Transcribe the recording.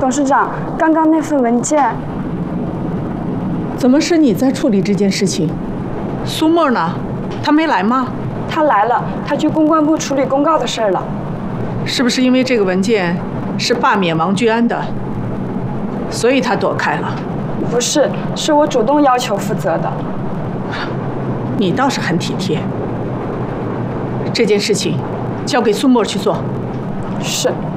董事长，刚刚那份文件， 怎么是你在处理这件事情？苏沫呢？他没来吗？ 他来了，他去公关部处理公告的事儿了。 是不是因为这个文件是罢免王居安的，所以他躲开了？ 不是，是我主动要求负责的。 你倒是很体贴。这件事情交给苏沫去做。 是。